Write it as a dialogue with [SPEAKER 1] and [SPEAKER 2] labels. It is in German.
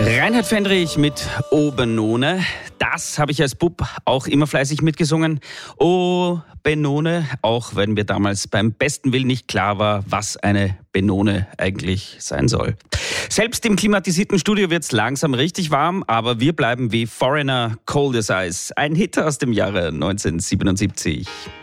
[SPEAKER 1] Reinhard Fendrich mit O Benone. Das habe ich als Bub auch immer fleißig mitgesungen. O Benone, auch wenn mir damals beim besten Willen nicht klar war, was eine Benone eigentlich sein soll. Selbst im klimatisierten Studio wird es langsam richtig warm, aber wir bleiben wie Foreigner, Cold as Ice. Ein Hit aus dem Jahre 1977.